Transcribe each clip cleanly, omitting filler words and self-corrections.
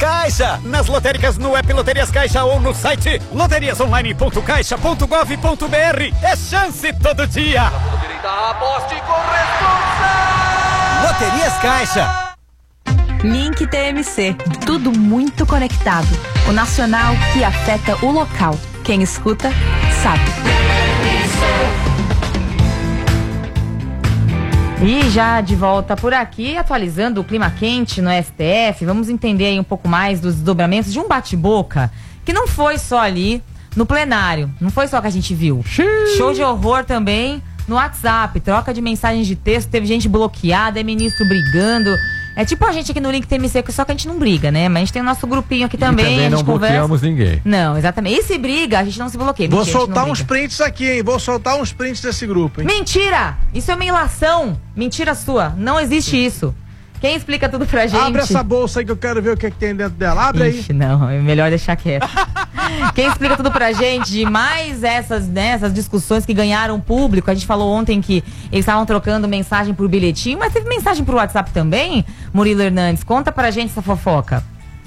Caixa. Nas lotéricas, no app Loterias Caixa ou no site loteriasonline.caixa.gov.br. É chance todo dia. Aposte com responsa. Loterias Caixa. Link TMC. Tudo muito conectado. O nacional que afeta o local. Quem escuta, sabe. E já de volta por aqui, atualizando o clima quente no STF, vamos entender aí um pouco mais dos desdobramentos de um bate-boca que não foi só ali no plenário, não foi só que a gente viu. Show de horror também no WhatsApp, troca de mensagens de texto, teve gente bloqueada, ministro brigando. É tipo a gente aqui no Link TMC, só que a gente não briga, né? Mas a gente tem o nosso grupinho aqui também. E também não bloqueamos ninguém. Não, exatamente. E se briga, a gente não se bloqueia. Vou soltar uns prints aqui, hein? Vou soltar uns prints desse grupo, hein? Mentira! Isso é uma ilação. Mentira sua. Não existe isso. Quem explica tudo pra gente? Abre essa bolsa aí que eu quero ver o que tem dentro dela. Abre aí. Não, é melhor deixar quieto. Quem explica tudo pra gente de mais essas discussões que ganharam público? A gente falou ontem que eles estavam trocando mensagem por bilhetinho, mas teve mensagem por WhatsApp também? Murilo Hernandes, conta pra gente essa fofoca.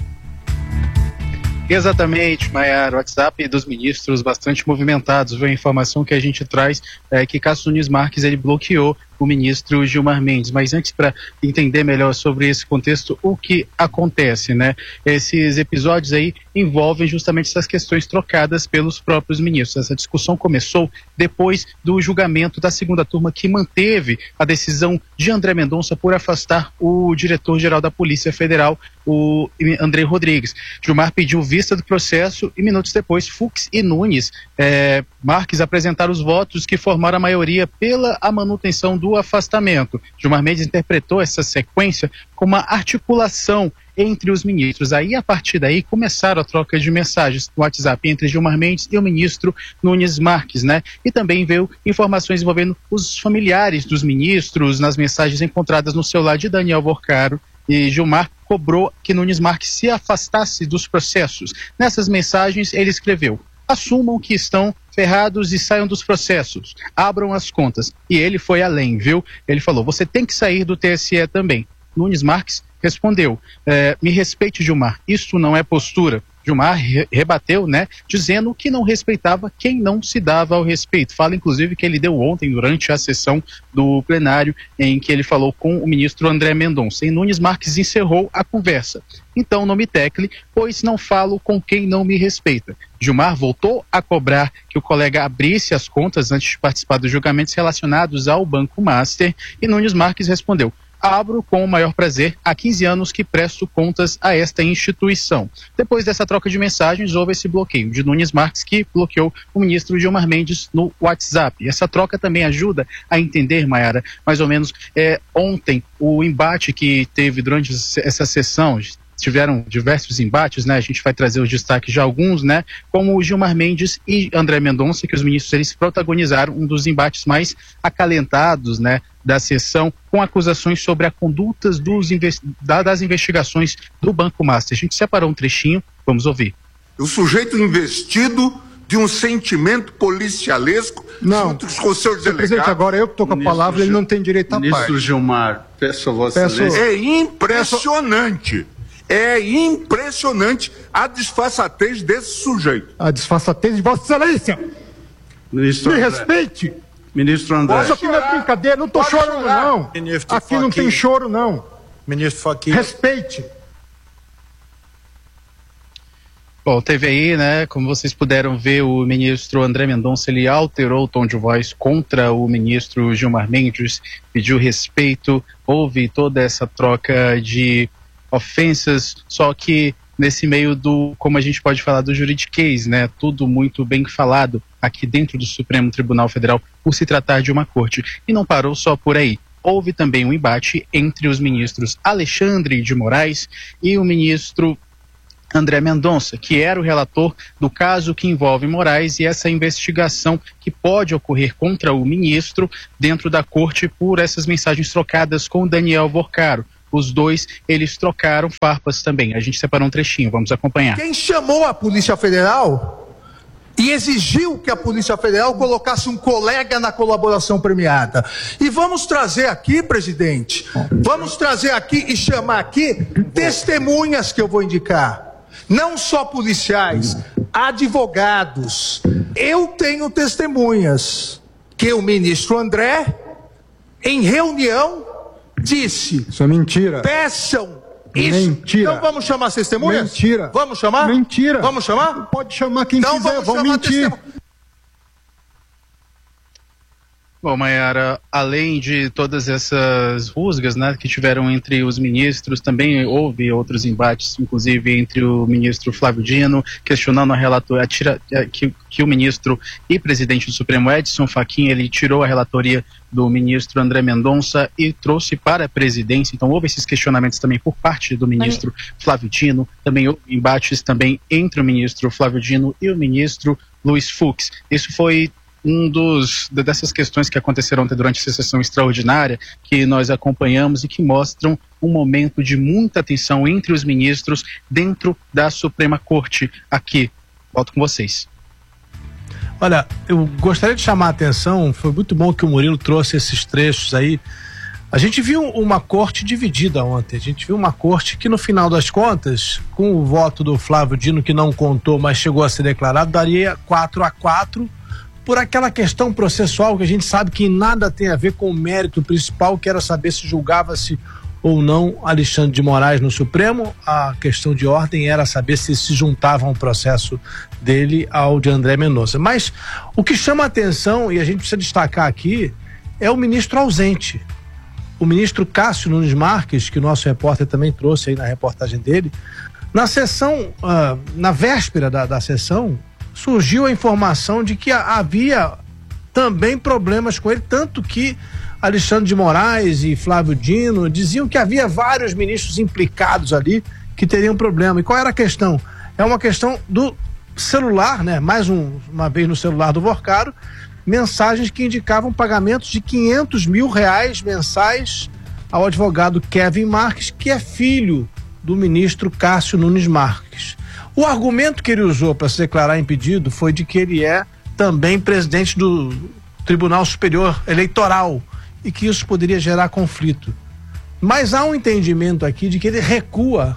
Exatamente, Maiara, o WhatsApp dos ministros bastante movimentados. A informação que a gente traz é que Cássio Nunes Marques ele bloqueou o ministro Gilmar Mendes. Mas antes, para entender melhor sobre esse contexto, o que acontece, né? Esses episódios aí envolvem justamente essas questões trocadas pelos próprios ministros. Essa discussão começou depois do julgamento da segunda turma que manteve a decisão de André Mendonça por afastar o diretor-geral da Polícia Federal, o André Rodrigues. Gilmar pediu vista do processo e minutos depois Fux e Nunes Marques apresentaram os votos que formaram a maioria pela a manutenção do afastamento. Gilmar Mendes interpretou essa sequência como uma articulação entre os ministros. Aí, a partir daí, começaram a troca de mensagens no WhatsApp entre Gilmar Mendes e o ministro Nunes Marques, né? E também veio informações envolvendo os familiares dos ministros nas mensagens encontradas no celular de Daniel Vorcaro. E Gilmar cobrou que Nunes Marques se afastasse dos processos. Nessas mensagens, ele escreveu: assumam que estão ferrados e saiam dos processos, abram as contas. E ele foi além, viu? Ele falou: você tem que sair do TSE também. Nunes Marques respondeu: me respeite, Gilmar, isso não é postura. Gilmar rebateu, né, dizendo que não respeitava quem não se dava ao respeito. Fala, inclusive, que ele deu ontem, durante a sessão do plenário, em que ele falou com o ministro André Mendonça. E Nunes Marques encerrou a conversa. Então não me tecle, pois não falo com quem não me respeita. Gilmar voltou a cobrar que o colega abrisse as contas antes de participar dos julgamentos relacionados ao Banco Master. E Nunes Marques respondeu: abro com o maior prazer, há 15 anos que presto contas a esta instituição. Depois dessa troca de mensagens, houve esse bloqueio de Nunes Marques, que bloqueou o ministro Gilmar Mendes no WhatsApp. E essa troca também ajuda a entender, Maiara, mais ou menos, ontem, o embate que teve durante essa sessão. Tiveram diversos embates, né? A gente vai trazer os destaques de alguns, né? Como o Gilmar Mendes e André Mendonça, que os ministros eles protagonizaram um dos embates mais acalentados, né, da sessão, com acusações sobre a conduta das investigações do Banco Master. A gente separou um trechinho, vamos ouvir. O sujeito investido de um sentimento policialesco junto com os seus delegados. Presidente, agora eu que estou com a palavra, ele não tem direito a Ministro parte. Gilmar, peço a Vossa Excelência. É impressionante. É impressionante a disfarçatez desse sujeito. A disfarçatez de Vossa Excelência. Ministro Me André. respeite. Ministro André. Isso aqui não é brincadeira, não estou chorando não. Ministro Aqui não tem choro não. Ministro Fachin. Respeite. Bom, teve aí, né, como vocês puderam ver, o ministro André Mendonça, ele alterou o tom de voz contra o ministro Gilmar Mendes, pediu respeito, houve toda essa troca de ofensas, só que nesse meio do, como a gente pode falar, do juridiquês, né, tudo muito bem falado aqui dentro do Supremo Tribunal Federal, por se tratar de uma corte. E não parou só por aí. Houve também um embate entre os ministros Alexandre de Moraes e o ministro André Mendonça, que era o relator do caso que envolve Moraes e essa investigação que pode ocorrer contra o ministro dentro da corte por essas mensagens trocadas com Daniel Vorcaro. Os dois, eles trocaram farpas também. A gente separou um trechinho, vamos acompanhar. Quem chamou a Polícia Federal e exigiu que a Polícia Federal colocasse um colega na colaboração premiada. E vamos trazer aqui, presidente, vamos trazer aqui e chamar aqui testemunhas que eu vou indicar. Não só policiais, advogados. Eu tenho testemunhas que o ministro André, em reunião, disse... Isso é mentira. Peçam isso. Mentira. Então vamos chamar as testemunhas? Mentira. Vamos chamar? Mentira. Vamos chamar? Pode chamar quem então quiser, vão mentir. Bom, Mayara, além de todas essas rusgas, né, que tiveram entre os ministros, também houve outros embates, inclusive entre o ministro Flávio Dino, questionando a relatoria, que o ministro e presidente do Supremo, Edson Fachin, ele tirou a relatoria do ministro André Mendonça e trouxe para a presidência. Então houve esses questionamentos também por parte do ministro Flávio Dino, também houve embates também entre o ministro Flávio Dino e o ministro Luiz Fux. Isso foi dessas questões que aconteceram ontem durante essa sessão extraordinária, que nós acompanhamos e que mostram um momento de muita tensão entre os ministros dentro da Suprema Corte aqui. Volto com vocês. Olha, eu gostaria de chamar a atenção, foi muito bom que o Murilo trouxe esses trechos aí. A gente viu uma corte dividida ontem, a gente viu uma corte que no final das contas, com o voto do Flávio Dino, que não contou, mas chegou a ser declarado, daria 4-4, por aquela questão processual que a gente sabe que nada tem a ver com o mérito principal, que era saber se julgava-se ou não Alexandre de Moraes no Supremo. A questão de ordem era saber se juntavam o processo dele ao de André Mendonça. Mas o que chama a atenção, e a gente precisa destacar aqui, é o ministro ausente. O ministro Cássio Nunes Marques, que o nosso repórter também trouxe aí na reportagem dele, na sessão, na véspera da sessão, surgiu a informação de que havia também problemas com ele, tanto que Alexandre de Moraes e Flávio Dino diziam que havia vários ministros implicados ali que teriam problema. E qual era a questão? É uma questão do celular, né? Mais uma vez no celular do Vorcaro, mensagens que indicavam pagamentos de R$500 mil mensais ao advogado Kevin Marques, que é filho do ministro Cássio Nunes Marques. O argumento que ele usou para se declarar impedido foi de que ele é também presidente do Tribunal Superior Eleitoral e que isso poderia gerar conflito. Mas há um entendimento aqui de que ele recua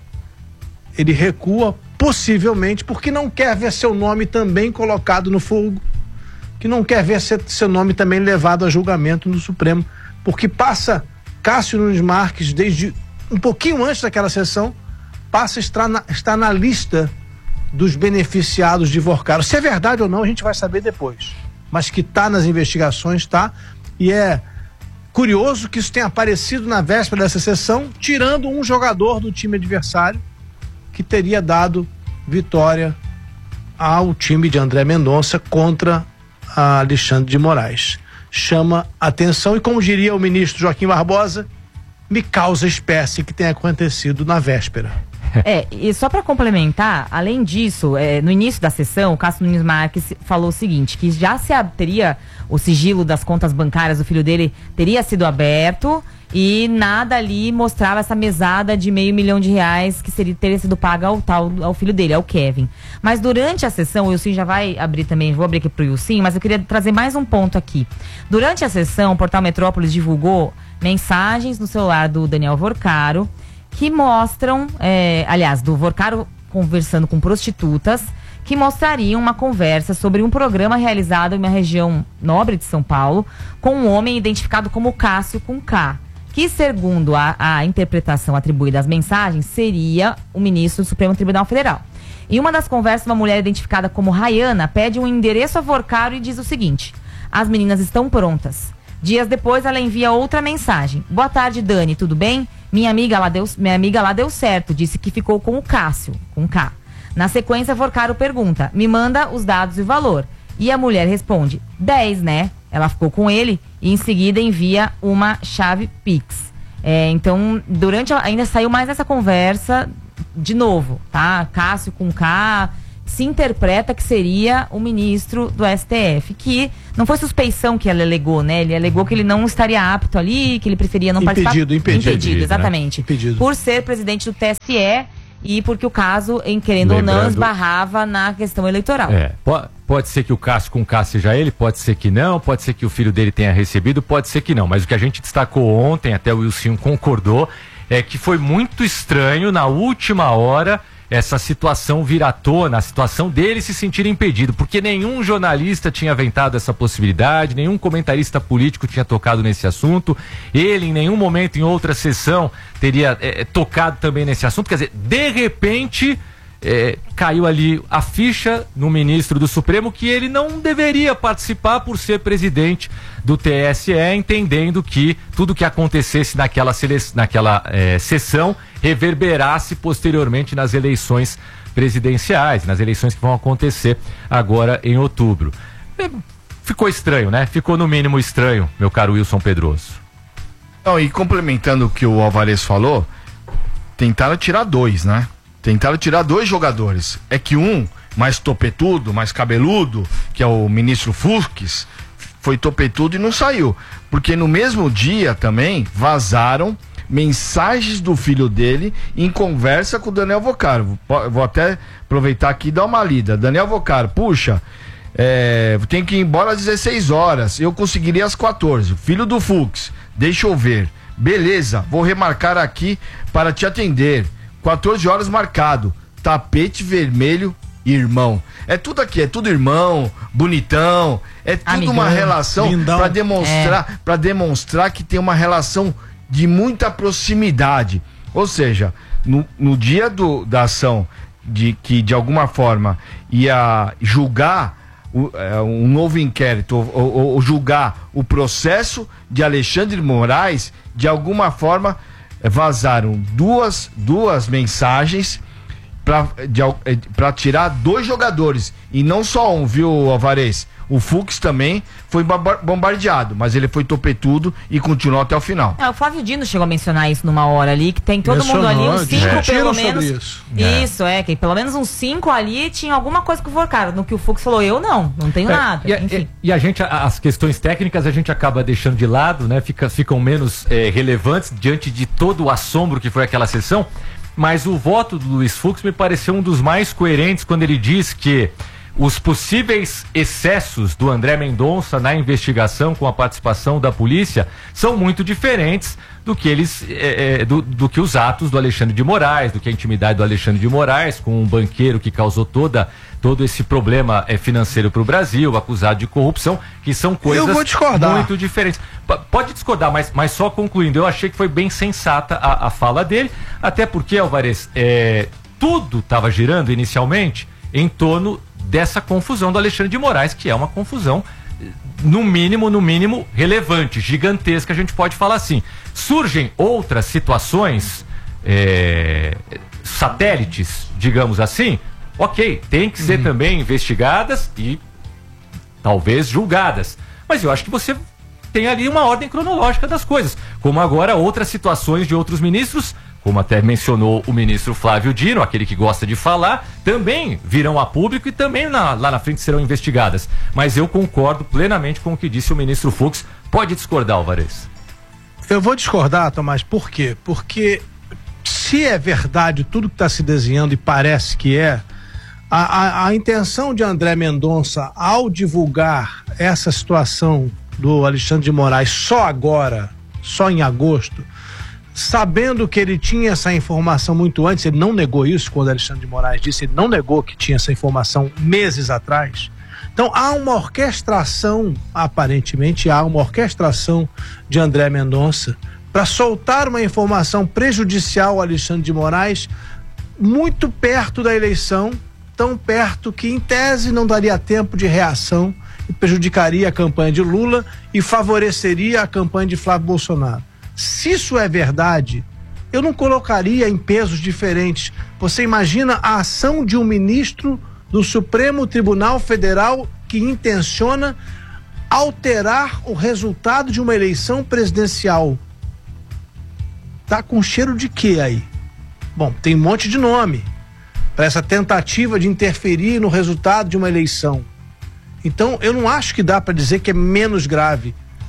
possivelmente porque não quer ver seu nome também colocado no fogo, que não quer ver seu nome também levado a julgamento no Supremo, porque passa Cássio Nunes Marques, desde um pouquinho antes daquela sessão, passa a estar na lista dos beneficiados de Vorcaro. Se é verdade ou não, a gente vai saber depois. Mas que está nas investigações, está. E é curioso que isso tenha aparecido na véspera dessa sessão, tirando um jogador do time adversário que teria dado vitória ao time de André Mendonça contra a Alexandre de Moraes. Chama atenção e, como diria o ministro Joaquim Barbosa, me causa espécie que tenha acontecido na véspera. E só para complementar, além disso, no início da sessão, o Cássio Nunes Marques falou o seguinte, que já teria o sigilo das contas bancárias do filho dele teria sido aberto e nada ali mostrava essa mesada de R$500 mil teria sido paga ao filho dele, ao Kevin. Mas durante a sessão, o Wilson já vai abrir também, vou abrir aqui pro Wilson, mas eu queria trazer mais um ponto aqui. Durante a sessão, o Portal Metrópolis divulgou mensagens no celular do Daniel Vorcaro, que mostram, do Vorcaro conversando com prostitutas, que mostrariam uma conversa sobre um programa realizado em uma região nobre de São Paulo, com um homem identificado como Cássio com K, que, segundo a interpretação atribuída às mensagens, seria o ministro do Supremo Tribunal Federal. Em uma das conversas, uma mulher identificada como Rayana pede um endereço a Vorcaro e diz o seguinte: as meninas estão prontas. Dias depois, ela envia outra mensagem: boa tarde, Dani, tudo bem? Minha amiga lá deu certo, disse que ficou com o Cássio, com K. Na sequência, Vorcaro pergunta: me manda os dados e o valor. E a mulher responde: 10, né? Ela ficou com ele e em seguida envia uma chave Pix. Então, ainda saiu mais essa conversa de novo, tá? Cássio com K, se interpreta que seria o ministro do STF, que não foi suspeição que ele alegou, né? Ele alegou que ele não estaria apto ali, que ele preferia não participar. Impedido, exatamente. Né? Impedido. Por ser presidente do TSE e porque o caso, querendo ou não, esbarrava na questão eleitoral. Pode ser que o Cássio com Cássio seja ele, pode ser que não, pode ser que o filho dele tenha recebido, pode ser que não, mas o que a gente destacou ontem, até o Wilson concordou, é que foi muito estranho na última hora essa situação vir à tona, a situação dele se sentir impedido, porque nenhum jornalista tinha aventado essa possibilidade, nenhum comentarista político tinha tocado nesse assunto, ele em nenhum momento em outra sessão teria tocado também nesse assunto, quer dizer, de repente caiu ali a ficha no ministro do Supremo que ele não deveria participar por ser presidente do TSE, entendendo que tudo que acontecesse naquela sessão reverberasse posteriormente nas eleições presidenciais, nas eleições que vão acontecer agora em outubro. Ficou estranho, né? Ficou no mínimo estranho, meu caro Wilson Pedroso. Não, e complementando o que o Alvarez falou, tentaram tirar dois, né? Tentaram tirar dois jogadores. É que um, mais topetudo, mais cabeludo, que é o ministro Fux, foi topetudo e não saiu. Porque no mesmo dia também vazaram mensagens do filho dele em conversa com o Daniel Vocaro. Vou até aproveitar aqui e dar uma lida. Daniel Vocaro, puxa, tenho que ir embora às 16 horas. Eu conseguiria às 14. Filho do Fux, deixa eu ver. Beleza, vou remarcar aqui para te atender. 14 horas marcado, tapete vermelho, irmão. É tudo aqui, é tudo irmão, bonitão, é tudo amigão, uma relação para demonstrar que tem uma relação de muita proximidade. Ou seja, no dia da ação que de alguma forma ia julgar um novo inquérito ou julgar o processo de Alexandre de Moraes, de alguma forma vazaram duas mensagens para tirar dois jogadores e não só um, viu, Alvarez? O Fux também foi bombardeado, mas ele foi topetudo e continuou até o final. O Flávio Dino chegou a mencionar isso numa hora ali, que tem todo mundo ali, uns 5 pelo menos. Isso, que pelo menos uns 5 ali tinha alguma coisa que forcaram. No que o Fux falou, eu não tenho nada. E a gente, as questões técnicas a gente acaba deixando de lado, né? Ficam menos relevantes diante de todo o assombro que foi aquela sessão. Mas o voto do Luiz Fux me pareceu um dos mais coerentes quando ele diz que os possíveis excessos do André Mendonça na investigação com a participação da polícia são muito diferentes do que do que os atos do Alexandre de Moraes, do que a intimidade do Alexandre de Moraes com um banqueiro que causou todo esse problema financeiro para o Brasil, acusado de corrupção, que são coisas muito diferentes. Pode discordar, mas só concluindo, eu achei que foi bem sensata a fala dele, até porque, Alvarez, tudo estava girando inicialmente em torno dessa confusão do Alexandre de Moraes, que é uma confusão no mínimo relevante, gigantesca, a gente pode falar assim. Surgem outras situações satélites, digamos assim, ok, tem que ser também investigadas e talvez julgadas, mas eu acho que você tem ali uma ordem cronológica das coisas, como agora outras situações de outros ministros, como até mencionou o ministro Flávio Dino, aquele que gosta de falar, também virão a público e também lá na frente serão investigadas. Mas eu concordo plenamente com o que disse o ministro Fux. Pode discordar, Alvarez? Eu vou discordar, Tomás, por quê? Porque se é verdade tudo que está se desenhando, e parece que a intenção de André Mendonça ao divulgar essa situação do Alexandre de Moraes só agora, só em agosto, sabendo que ele tinha essa informação muito antes, ele não negou isso quando Alexandre de Moraes disse, ele não negou que tinha essa informação meses atrás. Então há uma orquestração, aparentemente há uma orquestração de André Mendonça para soltar uma informação prejudicial ao Alexandre de Moraes muito perto da eleição, tão perto que em tese não daria tempo de reação e prejudicaria a campanha de Lula e favoreceria a campanha de Flávio Bolsonaro. Se isso é verdade, eu não colocaria em pesos diferentes. Você imagina a ação de um ministro do Supremo Tribunal Federal que intenciona alterar o resultado de uma eleição presidencial. Tá com cheiro de quê aí? Bom, tem um monte de nome para essa tentativa de interferir no resultado de uma eleição. Então, eu não acho que dá para dizer que é menos grave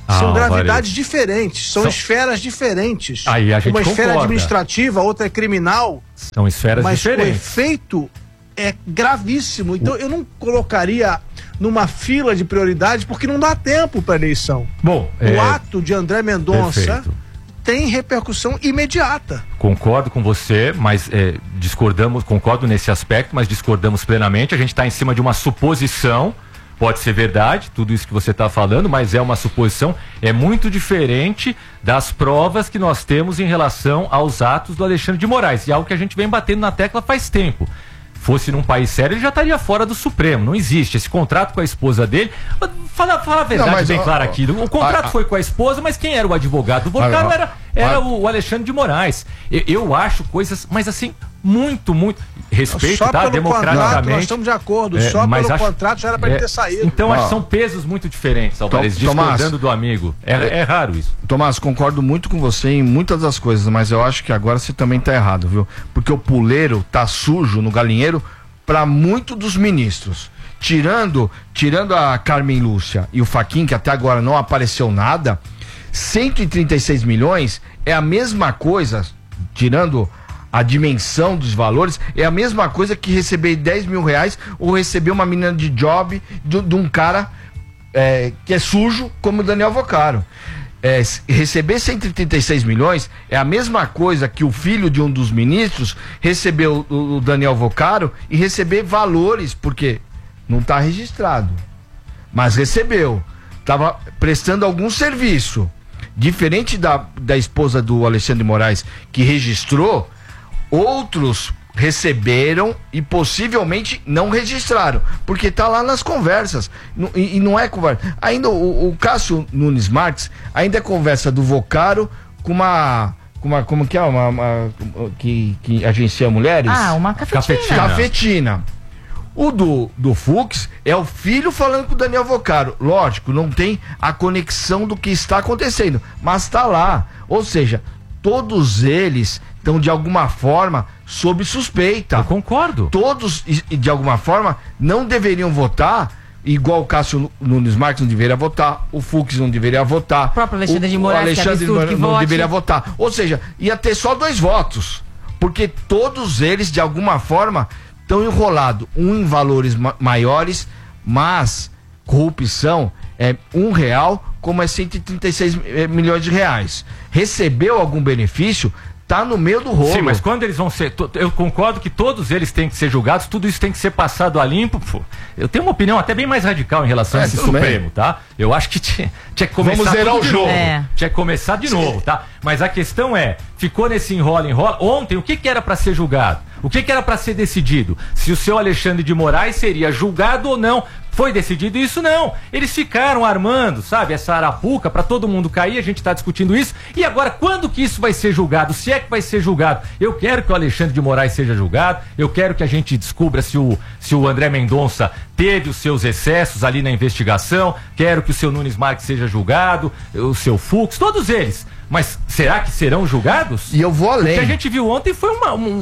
São gravidades diferentes, são esferas diferentes. Aí a gente uma esfera concorda. administrativa, outra é criminal. São esferas mas diferentes. o efeito é gravíssimo. Então eu não colocaria numa fila de prioridade porque não dá tempo para eleição. Bom, o ato de André Mendonça perfeito. tem repercussão imediata. Concordo com você, mas concordo nesse aspecto, mas discordamos plenamente. A gente está em cima de uma suposição. Pode ser verdade, tudo isso que você está falando, mas é uma suposição. É muito diferente das provas que nós temos em relação aos atos do Alexandre de Moraes. E algo que a gente vem batendo na tecla faz tempo. Fosse num país sério, ele já estaria fora do Supremo. Não existe. Esse contrato com a esposa dele. Fala a verdade bem clara aqui. O contrato foi com a esposa, mas quem era o advogado do Vocaro era o Alexandre de Moraes. Eu acho coisas, mas assim, muito. Respeito, só tá? Democraticamente. Nós estamos de acordo. Só pelo contrato já era para ele ter saído. Então acho que são pesos muito diferentes, Alvarez, discordando do amigo. É raro isso. Tomás, concordo muito com você em muitas das coisas, mas eu acho que agora você também tá errado, viu? Porque o puleiro tá sujo no galinheiro para muito dos ministros. Tirando a Carmen Lúcia e o Fachin, que até agora não apareceu nada, 136 milhões é a mesma coisa, tirando a dimensão dos valores, é a mesma coisa que receber 10 mil reais ou receber uma menina de job de um cara que é sujo como o Daniel Vocaro. Receber 136 milhões é a mesma coisa que o filho de um dos ministros recebeu o Daniel Vocaro e receber valores, porque não está registrado, mas recebeu, estava prestando algum serviço. Diferente da esposa do Alexandre de Moraes, que registrou, outros receberam e possivelmente não registraram, porque está lá nas conversas, e não é conversa. Ainda o Cássio Nunes Marques ainda é conversa do Vocaro com como que é que agencia mulheres? Uma cafetina. O do Fux é o filho falando com o Daniel Vocaro. Lógico, não tem a conexão do que está acontecendo, mas está lá. Ou seja, todos eles estão de alguma forma sob suspeita. Eu concordo. Todos, de alguma forma, não deveriam votar, igual o Cássio Nunes Marques não deveria votar, o Fux não deveria votar, o próprio Alexandre de Moraes, não deveria votar. Ou seja, ia ter só 2 votos, porque todos eles, de alguma forma, estão enrolados, em valores maiores, mas corrupção é R$1, como é 136 milhões de reais. Recebeu algum benefício, tá no meio do rolo. Sim, mas quando eles vão ser... Eu concordo que todos eles têm que ser julgados, tudo isso tem que ser passado a limpo. Pô. Eu tenho uma opinião até bem mais radical em relação a esse Supremo, tá? Eu acho que tinha que começar Vamos zerar o jogo. Tinha que começar de novo, tá? Mas a questão ficou nesse enrola. Ontem, o que era para ser julgado? O que era para ser decidido? Se o seu Alexandre de Moraes seria julgado ou não. Foi decidido isso? Não. Eles ficaram armando, sabe, essa arapuca para todo mundo cair, a gente tá discutindo isso. E agora, quando que isso vai ser julgado? Se é que vai ser julgado? Eu quero que o Alexandre de Moraes seja julgado, eu quero que a gente descubra se o André Mendonça teve os seus excessos ali na investigação, quero que o seu Nunes Marques seja julgado, o seu Fux, todos eles. Mas será que serão julgados? E eu vou além. O que a gente viu ontem foi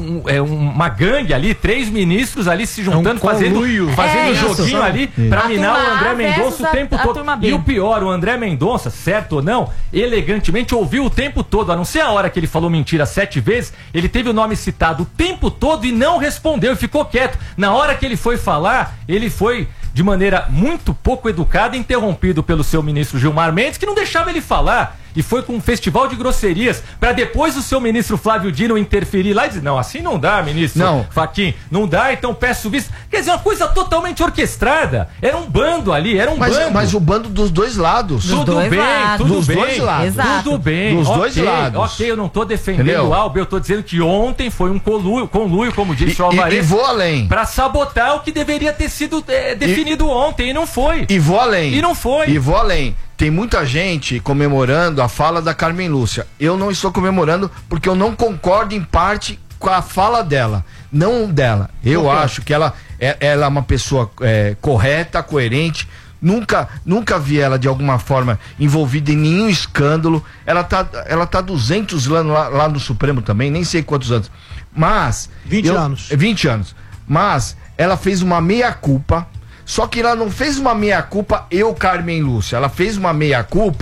uma gangue ali, 3 ministros ali se juntando, fazendo joguinho ali pra minar o André Mendonça o tempo todo. E o pior, o André Mendonça, certo ou não, elegantemente ouviu o tempo todo, a não ser a hora que ele falou mentira 7 vezes, ele teve o nome citado o tempo todo e não respondeu, e ficou quieto. Na hora que ele foi falar, ele foi de maneira muito pouco educada, interrompido pelo seu ministro Gilmar Mendes, que não deixava ele falar. E foi com um festival de grosserias, para depois o seu ministro Flávio Dino interferir lá e dizer, não, assim não dá, ministro Fachin, não dá, então peço visto. Quer dizer, uma coisa totalmente orquestrada. Era um bando ali, era um bando. Mas o bando dos dois lados. Tudo bem. Dos dois lados. Tudo bem. Dos dois lados. Ok, eu não tô defendendo o Alba, eu tô dizendo que ontem foi um conluio, como disse o Alvarez. E vou além. Pra sabotar o que deveria ter sido definido ontem, e não foi. E vou além. E não foi. E vou além. Tem muita gente comemorando a fala da Carmen Lúcia. Eu não estou comemorando porque eu não concordo em parte com a fala dela. Não dela. Eu acho que ela é uma pessoa correta, coerente. Nunca vi ela de alguma forma envolvida em nenhum escândalo. Ela tá 200 anos lá no Supremo também, nem sei quantos anos. Mas 20 anos. 20 anos. Mas ela fez uma meia-culpa. Só que ela não fez uma meia-culpa Carmen Lúcia. Ela fez uma meia-culpa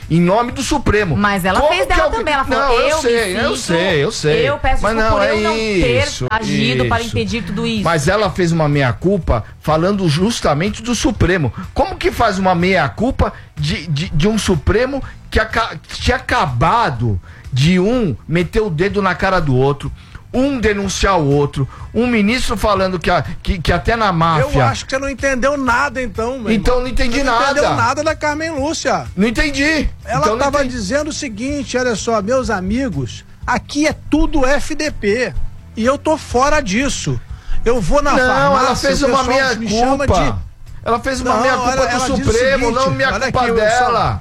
em nome do Supremo. Mas ela fez dela também, ela falou, não, eu sei. Eu peço mas desculpa não, por eu não ter isso, agido para impedir tudo isso. Mas ela fez uma meia-culpa falando justamente do Supremo. Como que faz uma meia-culpa de um Supremo que tinha acabado de meter o dedo na cara do outro, denunciar o outro, um ministro falando que até na máfia... Eu acho que você não entendeu nada, então, meu Então irmão. não entendi nada. Não entendeu nada da Carmen Lúcia. Não entendi. Ela estava dizendo o seguinte, olha só, meus amigos, aqui é tudo FDP. E eu tô fora disso. Eu vou na farmácia... Não, ela fez uma meia-culpa. Ela fez uma meia-culpa do Supremo, não meia-culpa dela.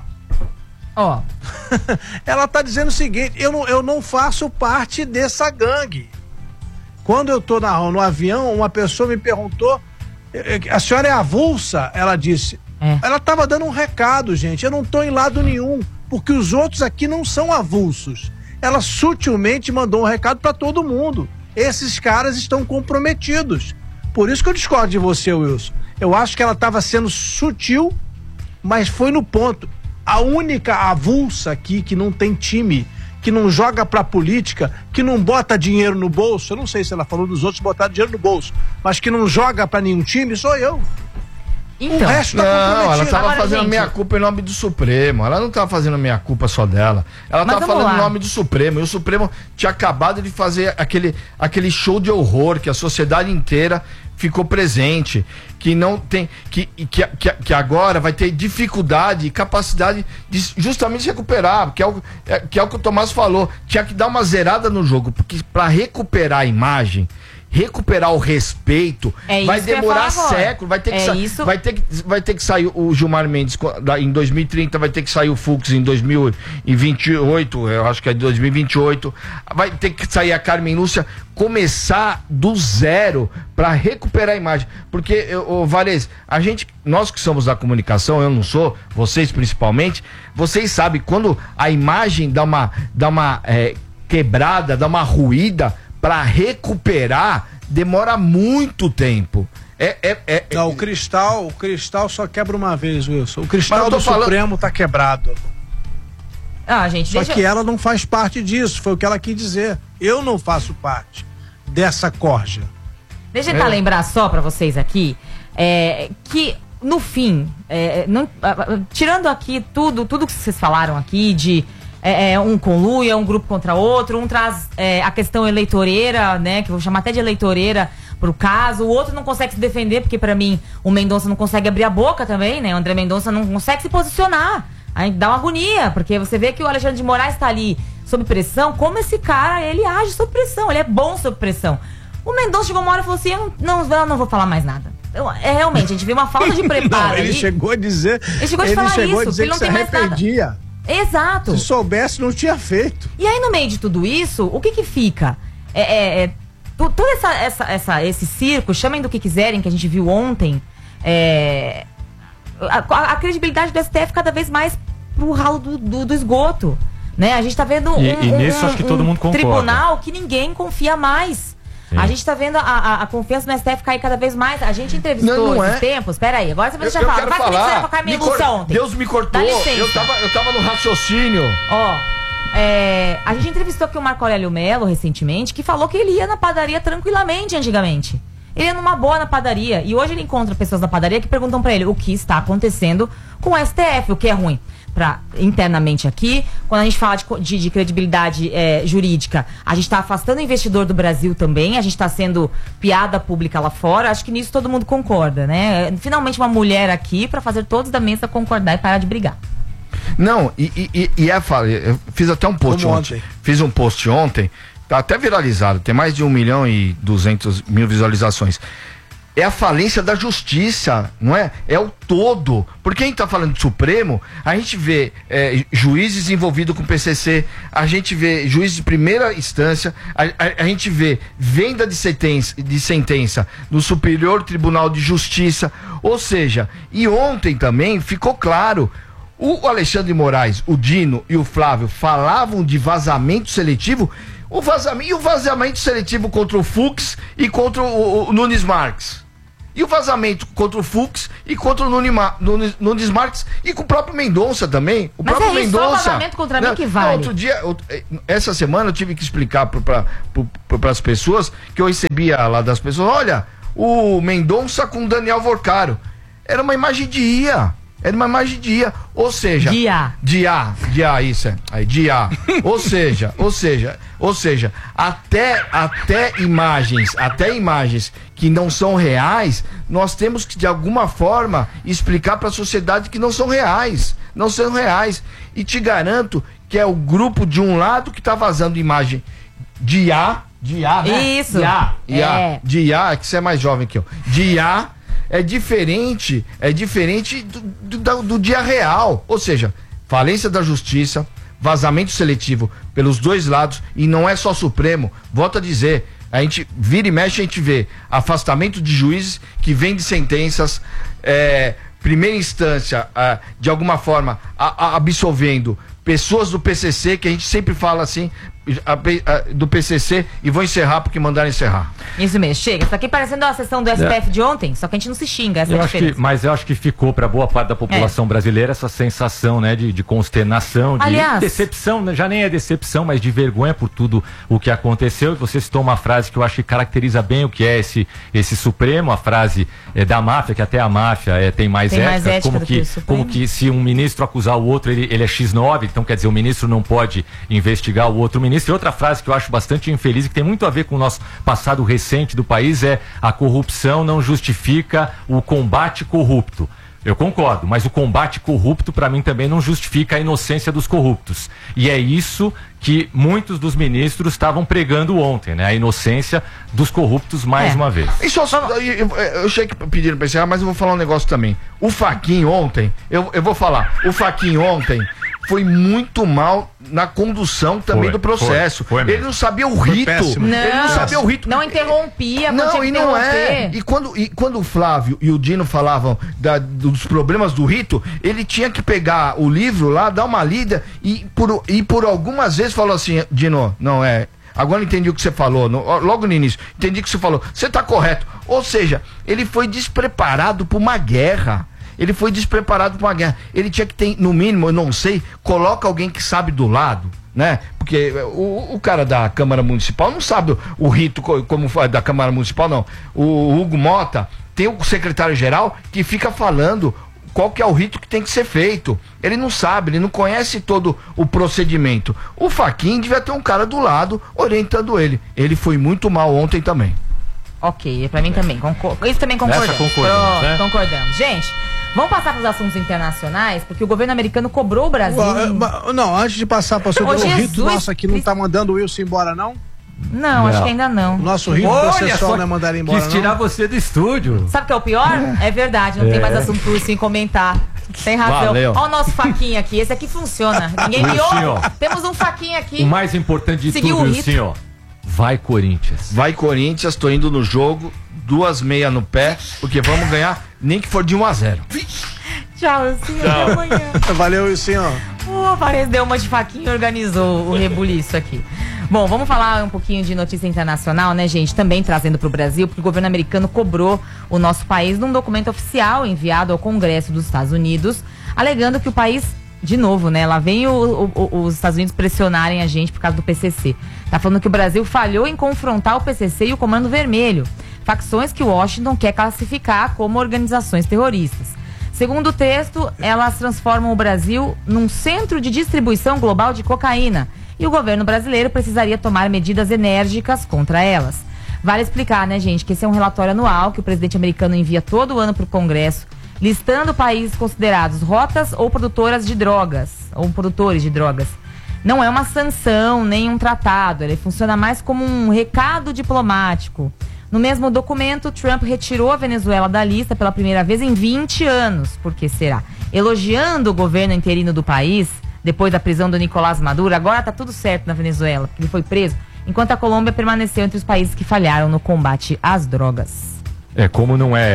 Ó. Ela tá dizendo o seguinte, eu não faço parte dessa gangue. Quando eu tô no avião, uma pessoa me perguntou, a senhora é avulsa? Ela disse. Ela tava dando um recado, gente, eu não tô em lado nenhum, porque os outros aqui não são avulsos. Ela sutilmente mandou um recado para todo mundo. Esses caras estão comprometidos. Por isso que eu discordo de você, Wilson. Eu acho que ela tava sendo sutil, mas foi no ponto. A única avulsa aqui que não tem time, que não joga pra política, que não bota dinheiro no bolso, eu não sei se ela falou dos outros botar dinheiro no bolso, mas que não joga pra nenhum time, sou eu. Então, o resto tá não, ela tava Agora, fazendo gente, meia-culpa em nome do Supremo. Ela não tava fazendo meia-culpa só dela. Ela Mas tava vamos falando lá. em nome do Supremo. E o Supremo tinha acabado de fazer aquele show de horror que a sociedade inteira ficou presente. Que não tem. Que agora vai ter dificuldade e capacidade de justamente se recuperar. Que é o que o Tomás falou. Tinha que dar uma zerada no jogo. Porque pra recuperar a imagem, recuperar o respeito, vai demorar século, vai ter que sair o Gilmar Mendes em 2030, vai ter que sair o Fux em 2028, eu acho que é 2028, vai ter que sair a Carmen Lúcia, começar do zero para recuperar a imagem, porque, Valês, nós que somos da comunicação, eu não sou, vocês principalmente, vocês sabem, quando a imagem dá uma quebrada, dá uma ruída, para recuperar demora muito tempo. Não, o cristal só quebra uma vez, Wilson. O cristal do Supremo tá quebrado. Gente, só que ela não faz parte disso, foi o que ela quis dizer. Eu não faço parte dessa corja. Deixa eu tentar lembrar só pra vocês aqui, que no fim, tirando aqui tudo que vocês falaram aqui de um conluia, um grupo contra outro, um traz a questão eleitoreira, né, que eu vou chamar até de eleitoreira pro caso, o outro não consegue se defender, porque pra mim o Mendonça não consegue abrir a boca também, né, o André Mendonça não consegue se posicionar, aí dá uma agonia, porque você vê que o Alexandre de Moraes tá ali sob pressão, como esse cara, ele age sob pressão, ele é bom sob pressão. O Mendonça chegou uma hora e falou assim, eu não vou falar mais nada. Realmente, a gente viu uma falta de preparo. Não, ele chegou a dizer, ele chegou a dizer que ele não tem mais nada. Exato. Se soubesse, não tinha feito. E aí, no meio de tudo isso, o que fica? Todo esse circo, chamem do que quiserem, que a gente viu ontem, a credibilidade do STF cada vez mais pro ralo do esgoto. Né? A gente tá vendo nisso acho que todo mundo concorda. Tribunal que ninguém confia mais. Sim. A gente tá vendo a confiança no STF cair cada vez mais. A gente entrevistou esses tempos. Pera aí, agora você vai deixar falar. Não vai falar com a Carmen Lúcia ontem. Deus me cortou. Eu tava no raciocínio. A gente entrevistou aqui o Marco Aurélio Melo recentemente, que falou que ele ia na padaria tranquilamente antigamente. Ele ia numa boa na padaria. E hoje ele encontra pessoas na padaria que perguntam pra ele o que está acontecendo com o STF, o que é ruim. Internamente aqui, quando a gente fala de credibilidade jurídica, a gente está afastando o investidor do Brasil também, a gente está sendo piada pública lá fora, acho que nisso todo mundo concorda, né? Finalmente uma mulher aqui para fazer todos da mesa concordar e parar de brigar. Não, eu fiz até um post ontem. Fiz um post ontem, tá até viralizado, tem mais de 1.200.000 visualizações. É a falência da justiça, não é? É o todo. Porque a gente tá falando de Supremo, a gente vê juízes envolvidos com PCC, a gente vê juízes de primeira instância, a gente vê venda de sentença no Superior Tribunal de Justiça. Ou seja, e ontem também ficou claro, o Alexandre de Moraes, o Dino e o Flávio falavam de vazamento seletivo, o vazamento seletivo contra o Fux e contra o Nunes Marques. E o vazamento contra o Fux e contra o Nunes Marques e com o próprio Mendonça também. O Mas próprio é isso, Mendonça. só o vazamento contra mim que vale. Outro dia, essa semana eu tive que explicar para as pessoas que eu recebia lá das pessoas, olha, o Mendonça com o Daniel Vorcaro. Era uma imagem de IA. Era uma imagem de IA. Ou seja... Dia, isso é. Aí, dia. Ou seja, até imagens que não são reais, nós temos que, de alguma forma, explicar para a sociedade que não são reais. Não são reais. E te garanto que é o grupo de um lado que está vazando imagem de IA, né? Isso. De IA, que você é mais jovem que eu. De IA é diferente do dia real. Ou seja, falência da justiça, vazamento seletivo pelos dois lados, e não é só Supremo. Volto a dizer, a gente vira e mexe, a gente vê afastamento de juízes que vem de sentenças, primeira instância, de alguma forma, absolvendo pessoas do PCC, que a gente sempre fala assim, do PCC, e vou encerrar porque mandaram encerrar. Isso mesmo, chega. Isso aqui parecendo a sessão do STF de ontem, só que a gente não se xinga, essa é a diferença. Mas eu acho que ficou para boa parte da população brasileira essa sensação, né, de consternação, de decepção, né, já nem é decepção, mas de vergonha por tudo o que aconteceu. E você citou uma frase que eu acho que caracteriza bem o que é esse Supremo, a frase da máfia, que até a máfia tem mais ética, como que se um ministro acusar o outro, ele é X9, então quer dizer, o ministro não pode investigar o outro ministro. E outra frase que eu acho bastante infeliz e que tem muito a ver com o nosso passado recente do país é: a corrupção não justifica o combate corrupto. Eu concordo, mas o combate corrupto para mim também não justifica a inocência dos corruptos. E é isso que muitos dos ministros estavam pregando ontem, né? A inocência dos corruptos mais uma vez. E eu sei que pediram para encerrar, mas eu vou falar um negócio também. O Fachin ontem, eu vou falar, o Fachin ontem foi muito mal na condução também do processo. Ele não sabia o rito. Ele não sabia o rito. Não interrompia. Não, e não é. E quando o Flávio e o Dino falavam dos problemas do rito, ele tinha que pegar o livro lá, dar uma lida e por algumas vezes falou assim: Dino, não é. Agora entendi o que você falou, logo no início, entendi o que você falou. Você está correto. Ou seja, ele foi despreparado para uma guerra. Ele foi despreparado para uma guerra. Ele tinha que ter, no mínimo, eu não sei, coloca alguém que sabe do lado, né? Porque o cara da Câmara Municipal não sabe o rito como foi da Câmara Municipal, não. O Hugo Mota tem o secretário-geral que fica falando qual que é o rito que tem que ser feito. Ele não sabe, ele não conhece todo o procedimento. O Fachin devia ter um cara do lado orientando ele. Ele foi muito mal ontem também. Ok, pra mim também. Isso também concordamos. Concordamos. Gente, vamos passar para os assuntos internacionais, porque o governo americano cobrou o Brasil. Não, antes de passar para o rito nosso aqui, não tá mandando o Wilson embora, não? Não, acho que ainda não. O nosso rito processual não é mandar ele embora, quis tirar você do estúdio. Sabe o que é o pior? É verdade, não tem mais assunto pro Wilson comentar. Tem razão. Olha o nosso Faquinha aqui, esse aqui funciona. Ninguém viu? Temos um Faquinha aqui. O mais importante de tudo, Wilson, ó. Vai Corinthians. Vai Corinthians, tô indo no jogo, 2 meias no pé, porque vamos ganhar, nem que for de 1-0. Tchau, Wilson, até amanhã. Valeu, Wilson. O Alvarez deu uma de Faquinha e organizou o rebuliço aqui. Bom, vamos falar um pouquinho de notícia internacional, né, gente? Também trazendo para o Brasil, porque o governo americano cobrou o nosso país num documento oficial enviado ao Congresso dos Estados Unidos, alegando que o país, de novo, né, lá vem os Estados Unidos pressionarem a gente por causa do PCC. Tá falando que o Brasil falhou em confrontar o PCC e o Comando Vermelho, facções que Washington quer classificar como organizações terroristas. Segundo o texto, elas transformam o Brasil num centro de distribuição global de cocaína e o governo brasileiro precisaria tomar medidas enérgicas contra elas. Vale explicar, né, gente, que esse é um relatório anual que o presidente americano envia todo ano para o Congresso, listando países considerados rotas ou produtoras de drogas, ou produtores de drogas. Não é uma sanção, nem um tratado, ele funciona mais como um recado diplomático. No mesmo documento, Trump retirou a Venezuela da lista pela primeira vez em 20 anos. Por que será? Elogiando o governo interino do país, depois da prisão do Nicolás Maduro, agora tá tudo certo na Venezuela, porque ele foi preso, enquanto a Colômbia permaneceu entre os países que falharam no combate às drogas. Como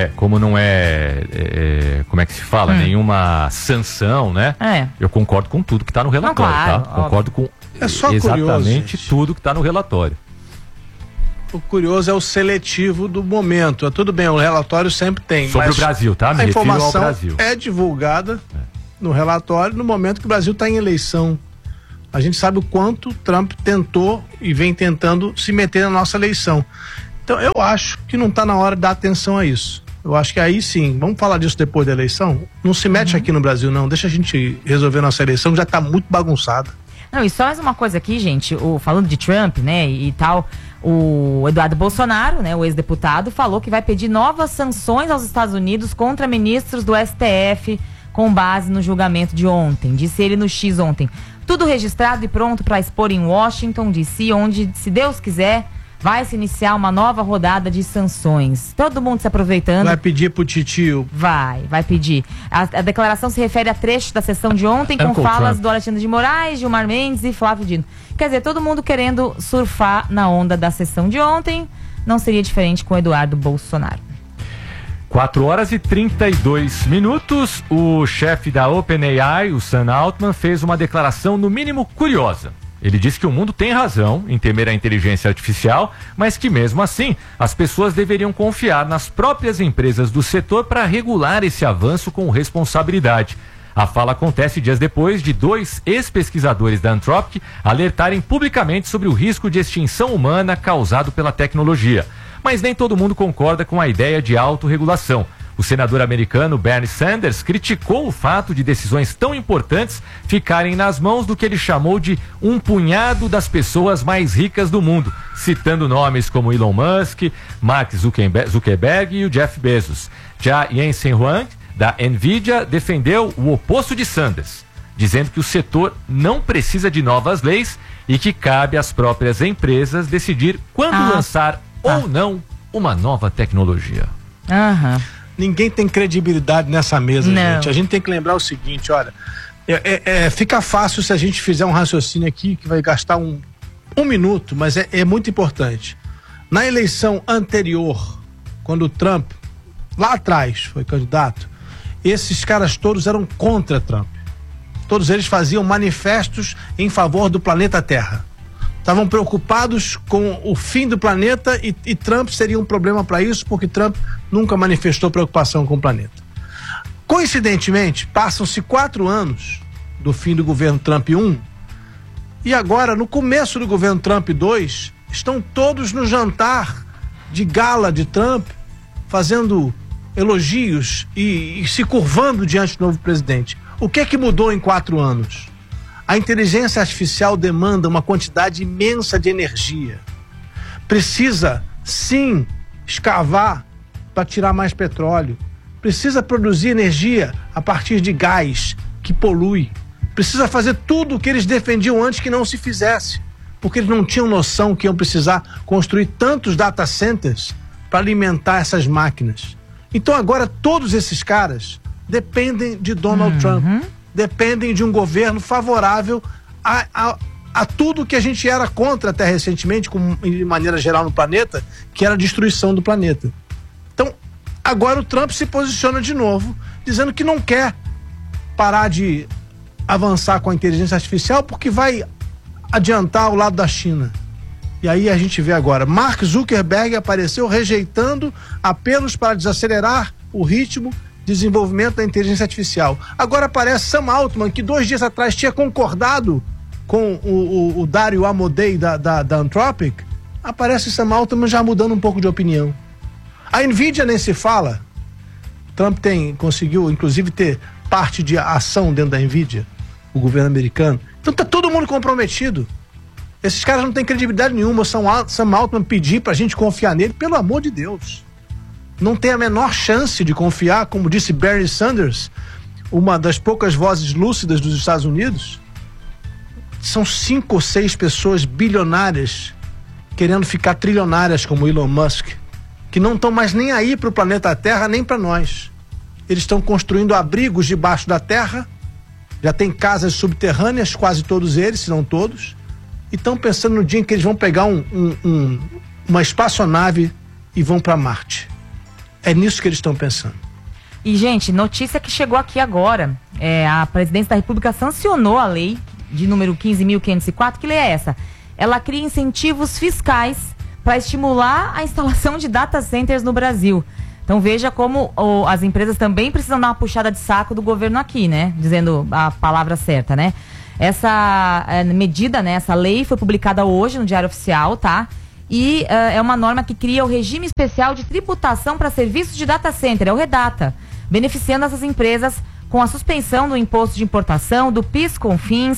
é que se fala? Nenhuma sanção, né? Eu concordo com tudo que está no relatório, não, claro, tá? Concordo com exatamente tudo que está no relatório. O curioso é o seletivo do momento. Tudo bem, o relatório sempre tem. Sobre o Brasil, tá? A informação é divulgada no relatório no momento que o Brasil está em eleição. A gente sabe o quanto o Trump tentou e vem tentando se meter na nossa eleição. Então eu acho que não está na hora de dar atenção a isso. Eu acho que aí sim, vamos falar disso depois da eleição? Não se mete aqui no Brasil não, deixa a gente resolver nossa eleição, que já está muito bagunçada. Não, e só mais uma coisa aqui, gente, falando de Trump, né, e tal, o Eduardo Bolsonaro, né, o ex-deputado, falou que vai pedir novas sanções aos Estados Unidos contra ministros do STF com base no julgamento de ontem. Disse ele no X ontem. Tudo registrado e pronto para expor em Washington, D.C., onde, se Deus quiser, vai se iniciar uma nova rodada de sanções. Todo mundo se aproveitando. Vai pedir pro titio? Vai pedir. A declaração se refere a trechos da sessão de ontem, com falas do Alexandre de Moraes, Gilmar Mendes e Flávio Dino. Quer dizer, todo mundo querendo surfar na onda da sessão de ontem. Não seria diferente com Eduardo Bolsonaro. 4h32. O chefe da OpenAI, o Sam Altman, fez uma declaração no mínimo curiosa. Ele disse que o mundo tem razão em temer a inteligência artificial, mas que mesmo assim as pessoas deveriam confiar nas próprias empresas do setor para regular esse avanço com responsabilidade. A fala acontece dias depois de 2 ex-pesquisadores da Anthropic alertarem publicamente sobre o risco de extinção humana causado pela tecnologia. Mas nem todo mundo concorda com a ideia de autorregulação. O senador americano Bernie Sanders criticou o fato de decisões tão importantes ficarem nas mãos do que ele chamou de um punhado das pessoas mais ricas do mundo, citando nomes como Elon Musk, Mark Zuckerberg e o Jeff Bezos. Já Jensen Huang, da Nvidia, defendeu o oposto de Sanders, dizendo que o setor não precisa de novas leis e que cabe às próprias empresas decidir quando lançar ou não uma nova tecnologia. Ninguém tem credibilidade nessa mesa, gente. A gente tem que lembrar o seguinte, olha, fica fácil se a gente fizer um raciocínio aqui que vai gastar um minuto, mas é muito importante. Na eleição anterior, quando o Trump, lá atrás, foi candidato, esses caras todos eram contra Trump. Todos eles faziam manifestos em favor do planeta Terra. Estavam preocupados com o fim do planeta e Trump seria um problema para isso, porque Trump nunca manifestou preocupação com o planeta. Coincidentemente, passam-se 4 anos do fim do governo Trump 1 e agora, no começo do governo Trump 2, estão todos no jantar de gala de Trump, fazendo elogios e se curvando diante do novo presidente. O que é que mudou em 4 anos? A inteligência artificial demanda uma quantidade imensa de energia. Precisa, sim, escavar para tirar mais petróleo. Precisa produzir energia a partir de gás, que polui. Precisa fazer tudo o que eles defendiam antes que não se fizesse, porque eles não tinham noção que iam precisar construir tantos data centers para alimentar essas máquinas. Então agora todos esses caras dependem de Donald Trump. Dependem de um governo favorável a tudo que a gente era contra até recentemente, de maneira geral no planeta, que era a destruição do planeta. Então, agora o Trump se posiciona de novo, dizendo que não quer parar de avançar com a inteligência artificial porque vai adiantar ao lado da China. E aí a gente vê agora, Mark Zuckerberg apareceu rejeitando apelos para desacelerar o ritmo desenvolvimento da inteligência artificial. Agora aparece Sam Altman, que 2 dias atrás tinha concordado com o Dario Amodei da Anthropic. Aparece Sam Altman já mudando um pouco de opinião. A Nvidia nem se fala. Trump conseguiu, inclusive, ter parte de ação dentro da Nvidia, o governo americano. Então tá todo mundo comprometido. Esses caras não têm credibilidade nenhuma. Sam Altman pedir pra gente confiar nele, pelo amor de Deus. Não tem a menor chance de confiar, como disse Bernie Sanders, uma das poucas vozes lúcidas dos Estados Unidos. São 5 ou 6 pessoas bilionárias querendo ficar trilionárias, como Elon Musk, que não estão mais nem aí para o planeta Terra, nem para nós. Eles estão construindo abrigos debaixo da terra, já tem casas subterrâneas, quase todos eles, se não todos, e estão pensando no dia em que eles vão pegar uma espaçonave e vão para Marte. É nisso que eles estão pensando. E, gente, notícia que chegou aqui agora. A Presidência da República sancionou a lei de número 15.504. Que lei é essa? Ela cria incentivos fiscais para estimular a instalação de data centers no Brasil. Então veja como as empresas também precisam dar uma puxada de saco do governo aqui, né? Dizendo a palavra certa, né? Essa medida, né? Essa lei foi publicada hoje no Diário Oficial, tá? E é uma norma que cria o regime especial de tributação para serviços de data center, é o REDATA, beneficiando essas empresas com a suspensão do imposto de importação, do PIS/COFINS,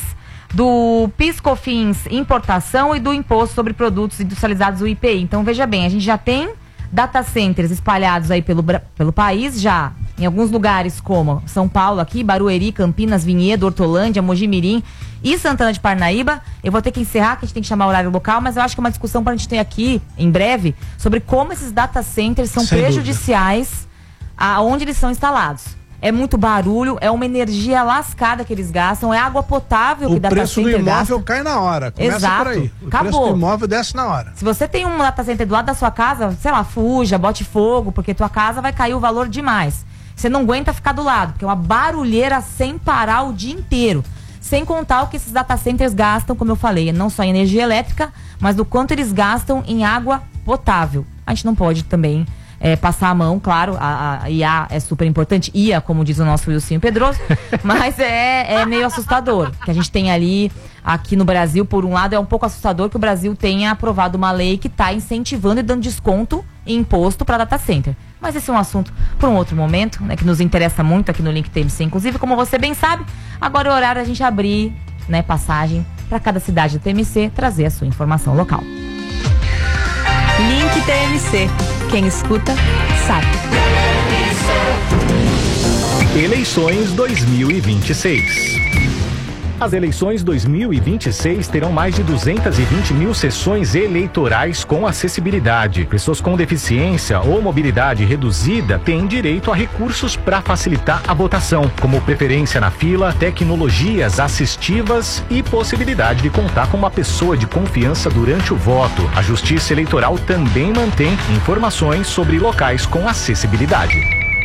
importação e do imposto sobre produtos industrializados, o IPI. Então veja bem, a gente já tem data centers espalhados aí pelo país, já em alguns lugares como São Paulo aqui, Barueri, Campinas, Vinhedo, Hortolândia, Mogi Mirim e Santana de Parnaíba. Eu vou ter que encerrar, que a gente tem que chamar o horário local, mas eu acho que é uma discussão para a gente ter aqui, em breve, sobre como esses data centers são prejudiciais aonde eles são instalados. É muito barulho, é uma energia lascada que eles gastam, é água potável que o data center gasta. O preço do imóvel cai na hora, começa Exato. Por aí. O Acabou. preço do imóvel desce na hora. Se você tem um data center do lado da sua casa, sei lá, fuja, bote fogo, porque tua casa vai cair o valor demais. Você não aguenta ficar do lado, porque é uma barulheira sem parar o dia inteiro. Sem contar o que esses data centers gastam, como eu falei, não só em energia elétrica, mas do quanto eles gastam em água potável. A gente não pode também passar a mão, claro, a IA é super importante, IA, como diz o nosso Wilson Pedroso, mas é meio assustador, que a gente tem ali, aqui no Brasil, por um lado, é um pouco assustador que o Brasil tenha aprovado uma lei que está incentivando e dando desconto em imposto para data center. Mas esse é um assunto para um outro momento, né, que nos interessa muito aqui no Link TMC, inclusive, como você bem sabe, agora é o horário da gente abrir, né, passagem para cada cidade do TMC, trazer a sua informação local. Link TMC. Quem escuta, sabe. Eleições 2026. As eleições 2026 terão mais de 220 mil sessões eleitorais com acessibilidade. Pessoas com deficiência ou mobilidade reduzida têm direito a recursos para facilitar a votação, como preferência na fila, tecnologias assistivas e possibilidade de contar com uma pessoa de confiança durante o voto. A Justiça Eleitoral também mantém informações sobre locais com acessibilidade.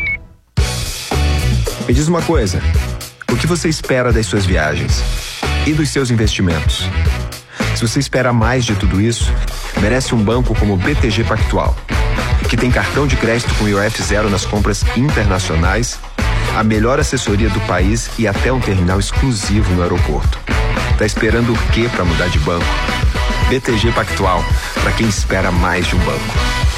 Me diz uma coisa. O que você espera das suas viagens e dos seus investimentos? Se você espera mais de tudo isso, merece um banco como o BTG Pactual, que tem cartão de crédito com IOF zero nas compras internacionais, a melhor assessoria do país e até um terminal exclusivo no aeroporto. Tá esperando o quê para mudar de banco? BTG Pactual, para quem espera mais de um banco.